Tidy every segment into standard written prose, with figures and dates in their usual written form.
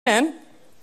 And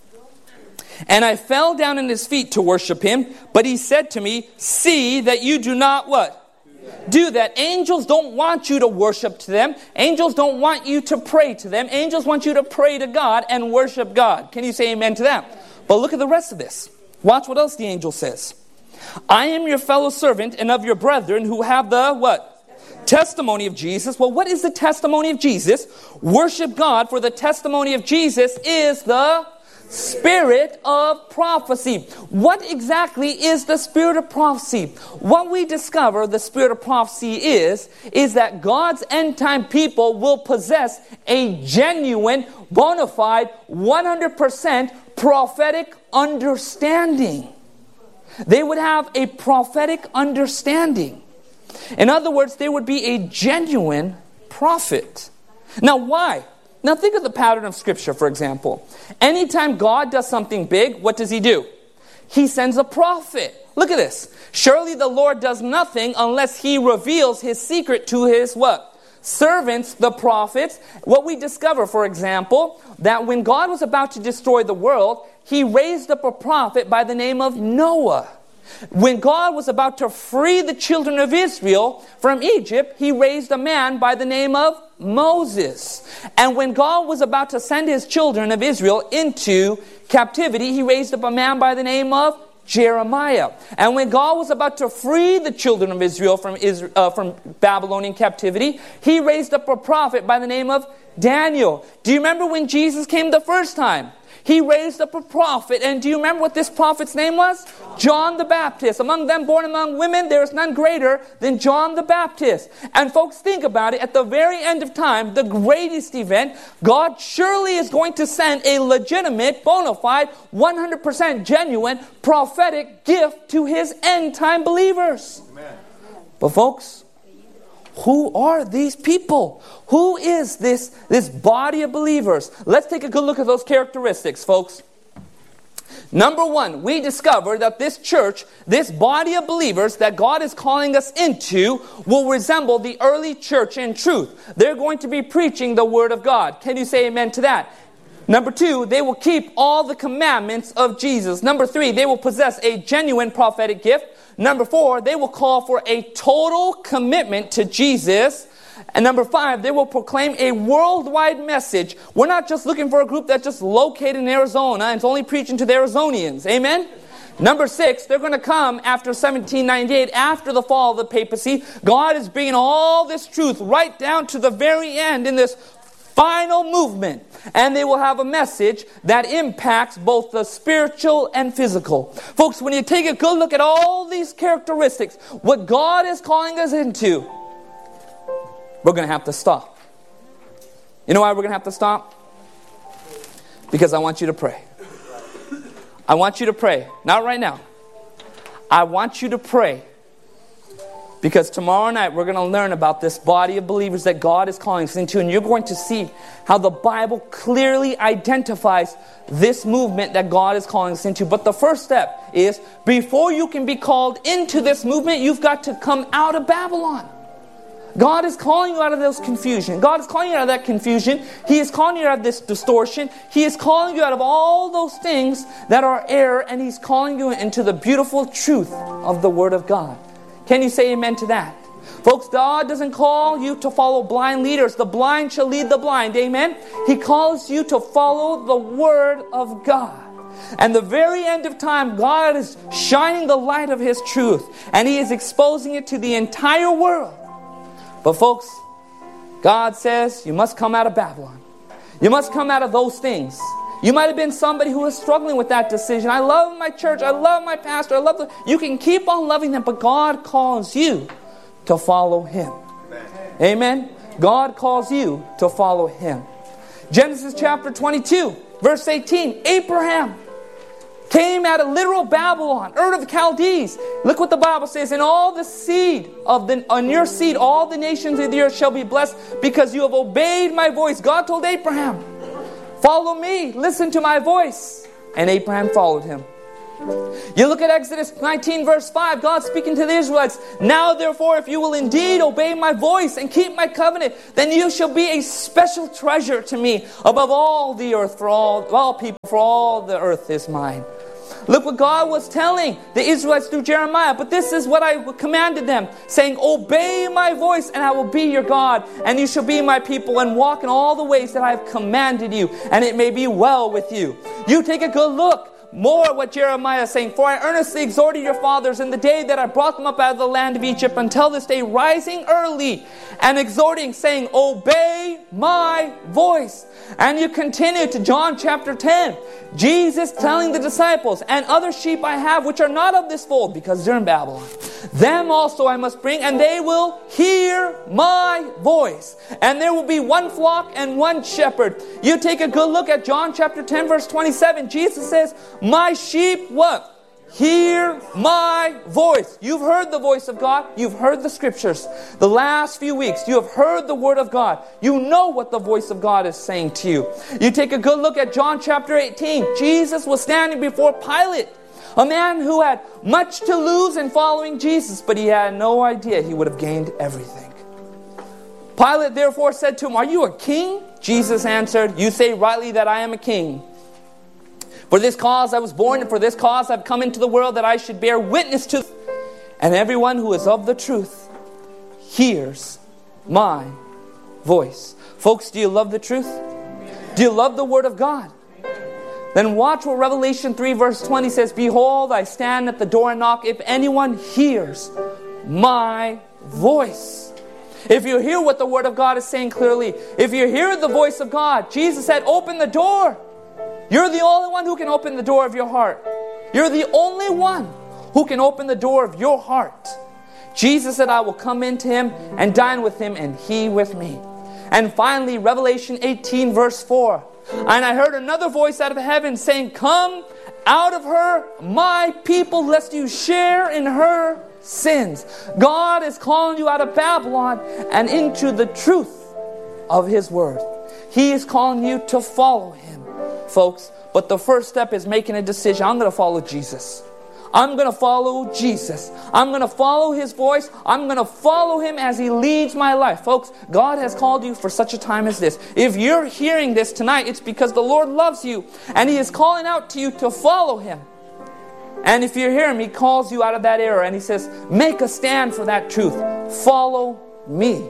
I fell down at his feet to worship him, but he said to me, see that you do not what? Do that. Angels don't want you to worship to them. Angels don't want you to pray to them. Angels want you to pray to God and worship God. Can you say amen to that? But look at the rest of this. Watch what else the angel says. I am your fellow servant and of your brethren who have the what? Testimony of Jesus. Well, what is the testimony of Jesus? Worship God, for the testimony of Jesus is the spirit of prophecy. What exactly is the spirit of prophecy? What we discover the spirit of prophecy is that God's end time people will possess a genuine, bona fide, 100% prophetic understanding. They would have a prophetic understanding. In other words, they would be a genuine prophet. Now, why? Now, think of the pattern of Scripture, for example. Anytime God does something big, what does He do? He sends a prophet. Look at this. Surely the Lord does nothing unless He reveals His secret to His what? Servants, the prophets. What we discover, for example, that when God was about to destroy the world, He raised up a prophet by the name of Noah. When God was about to free the children of Israel from Egypt, He raised a man by the name of Moses. And when God was about to send His children of Israel into captivity, He raised up a man by the name of Jeremiah. And when God was about to free the children of Israel from Babylonian captivity, He raised up a prophet by the name of Daniel. Do you remember when Jesus came the first time? He raised up a prophet, and do you remember what this prophet's name was? John the Baptist. Among them born among women, there is none greater than John the Baptist. And folks, think about it. At the very end of time, the greatest event, God surely is going to send a legitimate, bona fide, 100% genuine prophetic gift to His end time believers. Amen. But folks, who are these people? Who is this body of believers? Let's take a good look at those characteristics, folks. Number one, we discover that this church, this body of believers that God is calling us into, will resemble the early church in truth. They're going to be preaching the Word of God. Can you say amen to that? Number two, they will keep all the commandments of Jesus. Number three, they will possess a genuine prophetic gift. Number four, they will call for a total commitment to Jesus. And number five, they will proclaim a worldwide message. We're not just looking for a group that's just located in Arizona and it's only preaching to the Arizonians. Amen? Number six, they're going to come after 1798, after the fall of the papacy. God is bringing all this truth right down to the very end in this final movement. And they will have a message that impacts both the spiritual and physical. Folks, when you take a good look at all these characteristics, what God is calling us into, we're going to have to stop. You know why we're going to have to stop? Because I want you to pray. I want you to pray. Not right now. I want you to pray. Because tomorrow night we're going to learn about this body of believers that God is calling us into. And you're going to see how the Bible clearly identifies this movement that God is calling us into. But the first step is, before you can be called into this movement, you've got to come out of Babylon. God is calling you out of those confusion. God is calling you out of that confusion. He is calling you out of this distortion. He is calling you out of all those things that are error. And He's calling you into the beautiful truth of the Word of God. Can you say amen to that? Folks, God doesn't call you to follow blind leaders. The blind shall lead the blind. Amen? He calls you to follow the Word of God. And the very end of time, God is shining the light of His truth. And He is exposing it to the entire world. But folks, God says you must come out of Babylon. You must come out of those things. You might have been somebody who was struggling with that decision. I love my church. I love my pastor. You can keep on loving them, but God calls you to follow Him. Amen. God calls you to follow Him. Genesis chapter 22, verse 18. Abraham came out of literal Babylon, Ur of the Chaldees. Look what the Bible says. In all the seed on your seed, all the nations of the earth shall be blessed because you have obeyed my voice. God told Abraham, follow me, listen to my voice. And Abraham followed Him. You look at Exodus 19 verse 5, God speaking to the Israelites, now therefore if you will indeed obey my voice and keep my covenant, then you shall be a special treasure to me above all the earth, for all people, for all the earth is mine. Look what God was telling the Israelites through Jeremiah. But this is what I commanded them, saying, obey my voice and I will be your God, and you shall be my people, and walk in all the ways that I have commanded you, and it may be well with you. You take a good look. More what Jeremiah is saying, for I earnestly exhorted your fathers in the day that I brought them up out of the land of Egypt until this day, rising early and exhorting, saying, obey my voice. And you continue to John chapter 10. Jesus telling the disciples, and other sheep I have which are not of this fold, because they're in Babylon. Them also I must bring, and they will hear my voice. And there will be one flock and one shepherd. You take a good look at John chapter 10 verse 27. Jesus says, my sheep, what? Hear my voice. You've heard the voice of God. You've heard the scriptures. The last few weeks, you have heard the word of God. You know what the voice of God is saying to you. You take a good look at John chapter 18. Jesus was standing before Pilate, a man who had much to lose in following Jesus, but he had no idea he would have gained everything. Pilate therefore said to him, are you a king? Jesus answered, you say rightly that I am a king. For this cause I was born, and for this cause I've come into the world, that I should bear witness to. And everyone who is of the truth hears my voice. Folks, do you love the truth? Do you love the Word of God? Then watch what Revelation 3 verse 20 says, behold, I stand at the door and knock. If anyone hears my voice. If you hear what the Word of God is saying clearly, if you hear the voice of God, Jesus said, open the door. You're the only one who can open the door of your heart. You're the only one who can open the door of your heart. Jesus said, I will come into him and dine with him, and he with me. And finally, Revelation 18 verse 4. And I heard another voice out of heaven saying, come out of her, my people, lest you share in her sins. God is calling you out of Babylon and into the truth of his word. He is calling you to follow him, folks. But the first step is making a decision. I'm going to follow Jesus. I'm going to follow Jesus. I'm going to follow his voice. I'm going to follow him as he leads my life. Folks, God has called you for such a time as this. If you're hearing this tonight, it's because the Lord loves you and he is calling out to you to follow him. And if you hear him, he calls you out of that error and he says, make a stand for that truth. Follow me.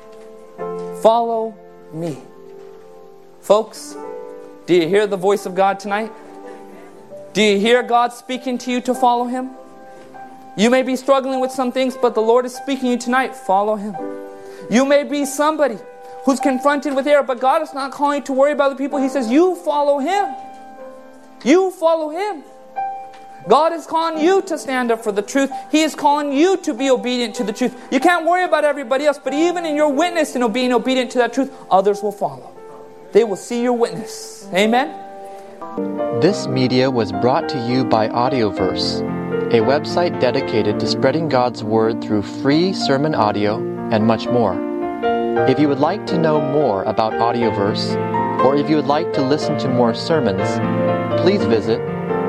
Follow me. Folks, do you hear the voice of God tonight? Do you hear God speaking to you to follow him? You may be struggling with some things, but the Lord is speaking to you tonight. Follow him. You may be somebody who's confronted with error, but God is not calling you to worry about the people. He says, you follow him. You follow him. God is calling you to stand up for the truth. He is calling you to be obedient to the truth. You can't worry about everybody else, but even in your witness and being obedient to that truth, others will follow. They will see your witness. Amen? This media was brought to you by Audioverse, a website dedicated to spreading God's Word through free sermon audio and much more. If you would like to know more about Audioverse, or if you would like to listen to more sermons, please visit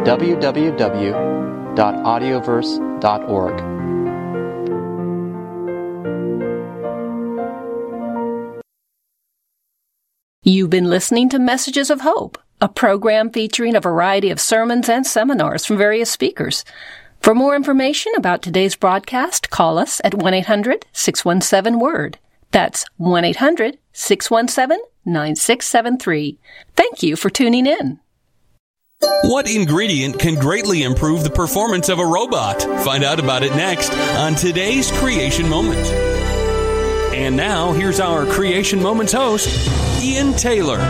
www.audioverse.org. You've been listening to Messages of Hope, a program featuring a variety of sermons and seminars from various speakers. For more information about today's broadcast, call us at 1-800-617-WORD. That's 1-800-617-9673. Thank you for tuning in. What ingredient can greatly improve the performance of a robot? Find out about it next on today's Creation Moment. And now, here's our Creation Moments host, Ian Taylor.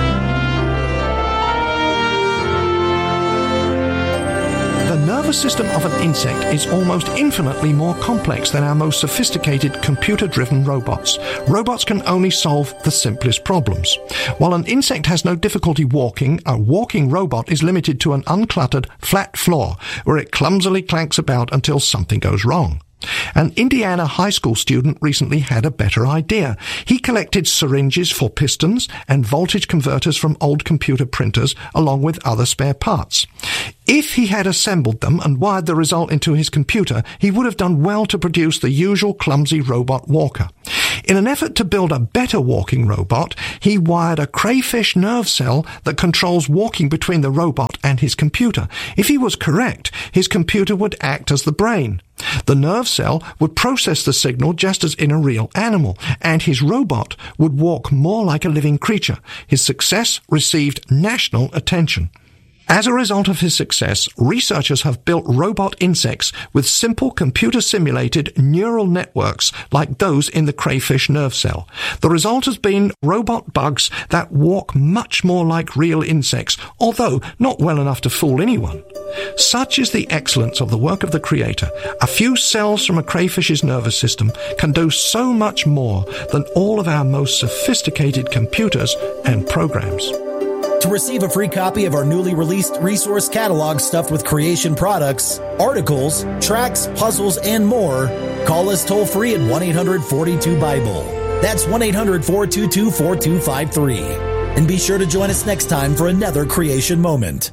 The nervous system of an insect is almost infinitely more complex than our most sophisticated computer-driven robots. Robots can only solve the simplest problems. While an insect has no difficulty walking, a walking robot is limited to an uncluttered, flat floor where it clumsily clanks about until something goes wrong. An Indiana high school student recently had a better idea. He collected syringes for pistons and voltage converters from old computer printers along with other spare parts. If he had assembled them and wired the result into his computer, he would have done well to produce the usual clumsy robot walker. In an effort to build a better walking robot, he wired a crayfish nerve cell that controls walking between the robot and his computer. If he was correct, his computer would act as the brain. The nerve cell would process the signal just as in a real animal, and his robot would walk more like a living creature. His success received national attention. As a result of his success, researchers have built robot insects with simple computer-simulated neural networks like those in the crayfish nerve cell. The result has been robot bugs that walk much more like real insects, although not well enough to fool anyone. Such is the excellence of the work of the Creator. A few cells from a crayfish's nervous system can do so much more than all of our most sophisticated computers and programs. To receive a free copy of our newly released resource catalog stuffed with creation products, articles, tracks, puzzles, and more, call us toll-free at 1-800-42-BIBLE. That's 1-800-422-4253. And be sure to join us next time for another creation moment.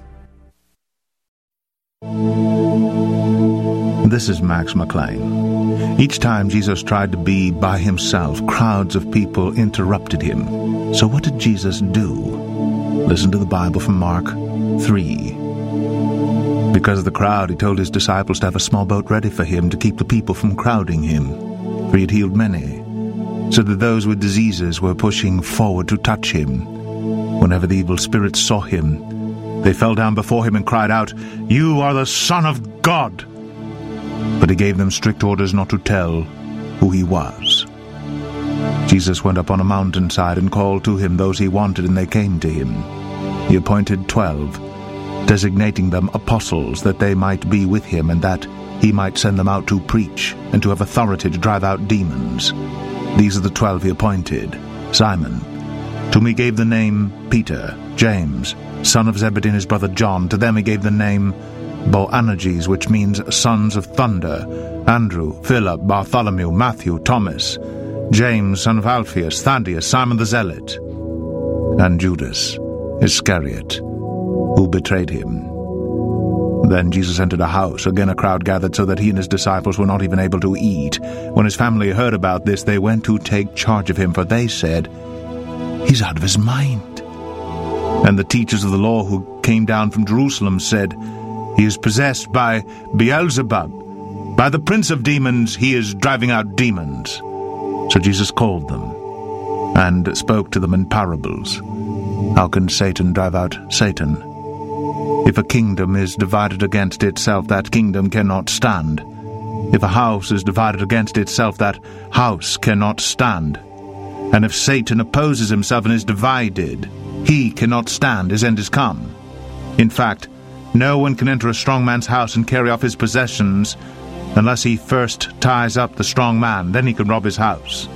This is Max McLean. Each time Jesus tried to be by himself, crowds of people interrupted him. So what did Jesus do? Listen to the Bible from Mark 3. Because of the crowd, he told his disciples to have a small boat ready for him to keep the people from crowding him, for he had healed many, so that those with diseases were pushing forward to touch him. Whenever the evil spirits saw him, they fell down before him and cried out, "You are the Son of God!" But he gave them strict orders not to tell who he was. Jesus went up on a mountainside and called to him those he wanted, and they came to him. He appointed 12, designating them apostles, that they might be with him, and that he might send them out to preach, and to have authority to drive out demons. These are the 12 he appointed: Simon, to whom he gave the name Peter; James, son of Zebedee, and his brother John. To them he gave the name Boanerges, which means sons of thunder; Andrew, Philip, Bartholomew, Matthew, Thomas, James, son of Alphaeus, Thaddeus, Simon the Zealot, and Judas Iscariot, who betrayed him. Then Jesus entered a house. Again a crowd gathered, so that he and his disciples were not even able to eat. When his family heard about this, they went to take charge of him, for they said, "He's out of his mind." And the teachers of the law who came down from Jerusalem said, "He is possessed by Beelzebub. By the prince of demons he is driving out demons." So Jesus called them and spoke to them in parables. How can Satan drive out Satan? If a kingdom is divided against itself, that kingdom cannot stand. If a house is divided against itself, that house cannot stand. And if Satan opposes himself and is divided, he cannot stand. His end is come. In fact, no one can enter a strong man's house and carry off his possessions unless he first ties up the strong man. Then he can rob his house.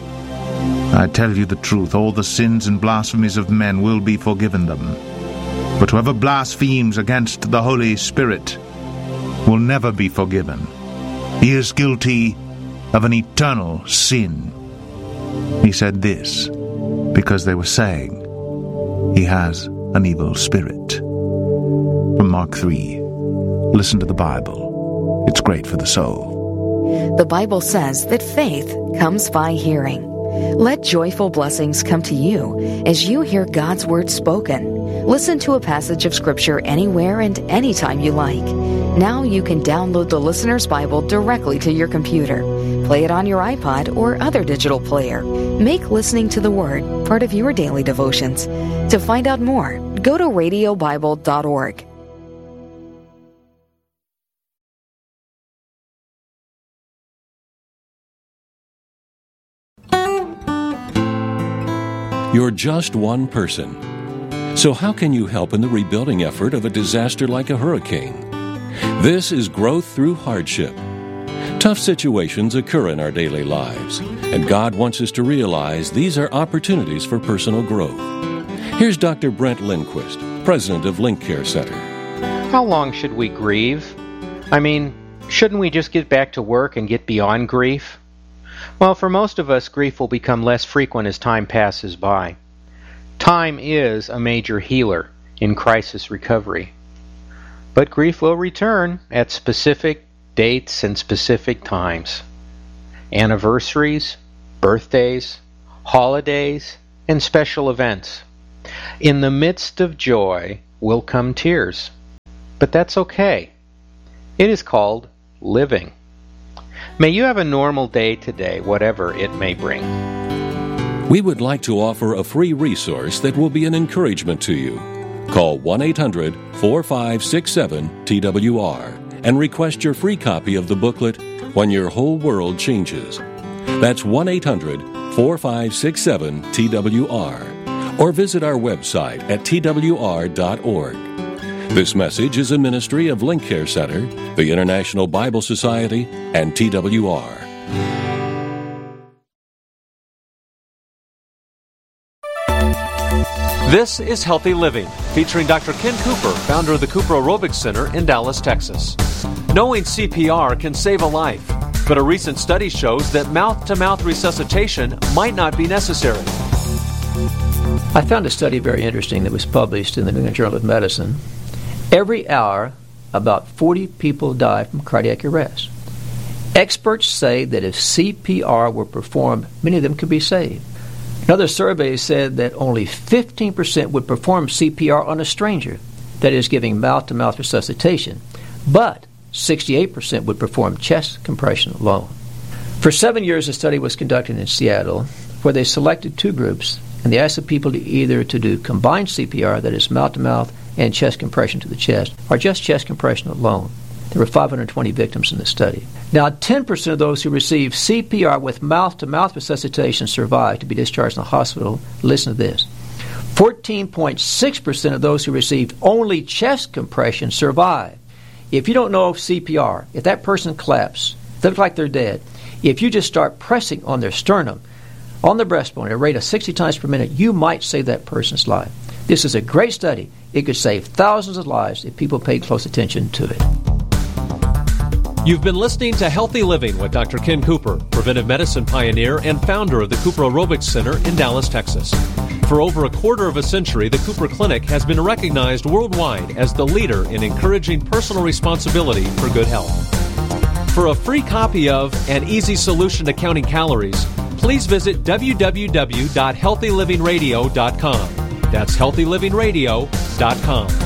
I tell you the truth, all the sins and blasphemies of men will be forgiven them. But whoever blasphemes against the Holy Spirit will never be forgiven. He is guilty of an eternal sin. He said this because they were saying, "He has an evil spirit." From Mark 3. Listen to the Bible. It's great for the soul. The Bible says that faith comes by hearing. Let joyful blessings come to you as you hear God's Word spoken. Listen to a passage of Scripture anywhere and anytime you like. Now you can download the Listener's Bible directly to your computer. Play it on your iPod or other digital player. Make listening to the Word part of your daily devotions. To find out more, go to radiobible.org. You're just one person. So how can you help in the rebuilding effort of a disaster like a hurricane? This is growth through hardship. Tough situations occur in our daily lives, and God wants us to realize these are opportunities for personal growth. Here's Dr. Brent Lindquist, president of Link Care Center. How long should we grieve? I mean, shouldn't we just get back to work and get beyond grief? Well, for most of us, grief will become less frequent as time passes by. Time is a major healer in crisis recovery. But grief will return at specific dates and specific times. Anniversaries, birthdays, holidays, and special events. In the midst of joy will come tears. But that's okay. It is called living. May you have a normal day today, whatever it may bring. We would like to offer a free resource that will be an encouragement to you. Call 1-800-4567-TWR and request your free copy of the booklet, When Your Whole World Changes. That's 1-800-4567-TWR. Or visit our website at twr.org. This message is a ministry of Link Care Center, the International Bible Society, and TWR. This is Healthy Living, featuring Dr. Ken Cooper, founder of the Cooper Aerobics Center in Dallas, Texas. Knowing CPR can save a life, but a recent study shows that mouth-to-mouth resuscitation might not be necessary. I found a study very interesting that was published in the New England Journal of Medicine. Every hour, about 40 people die from cardiac arrest. Experts say that if CPR were performed, many of them could be saved. Another survey said that only 15% would perform CPR on a stranger, that is, giving mouth-to-mouth resuscitation, but 68% would perform chest compression alone. For 7 years, a study was conducted in Seattle where they selected two groups, and they asked the people to do combined CPR, that is, mouth-to-mouth and chest compression to the chest, or just chest compression alone. There were 520 victims in the study. Now, 10% of those who received CPR with mouth-to-mouth resuscitation survived to be discharged in the hospital. Listen to this. 14.6% of those who received only chest compression survived. If you don't know CPR, if that person collapses, they look like they're dead, if you just start pressing on their sternum, on the breastbone at a rate of 60 times per minute, you might save that person's life. This is a great study. It could save thousands of lives if people paid close attention to it. You've been listening to Healthy Living with Dr. Ken Cooper, preventive medicine pioneer and founder of the Cooper Aerobics Center in Dallas, Texas. For over a quarter of a century, the Cooper Clinic has been recognized worldwide as the leader in encouraging personal responsibility for good health. For a free copy of An Easy Solution to Counting Calories, please visit www.healthylivingradio.com. That's healthylivingradio.com.